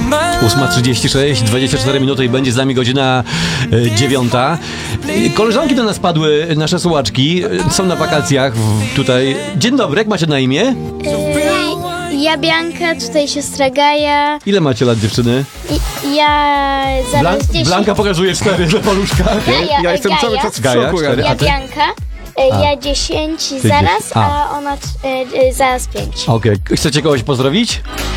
8:36, 24 minuty i będzie z nami godzina 9. Koleżanki do nas padły, nasze słuchaczki, są na wakacjach tutaj. Dzień dobry, jak macie na imię? Ja Bianka, tutaj siostra Gaja. Ile macie lat, dziewczyny? Ja zaraz 10. Blanka pokazuje 4 dla paluszka. Ja jestem cały czas w Gaja, szoku. 4. Ja Bianka, ja 10 zaraz, a ona zaraz 5. Okej. Chcecie kogoś pozdrowić?